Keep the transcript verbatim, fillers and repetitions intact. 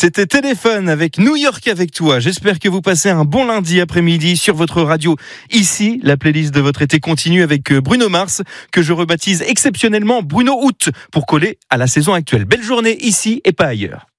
C'était Téléphone avec New York avec toi. J'espère que vous passez un bon lundi après-midi sur votre radio. Ici, la playlist de votre été continue avec Bruno Mars, que je rebaptise exceptionnellement Bruno Août, pour coller à la saison actuelle. Belle journée ici et pas ailleurs.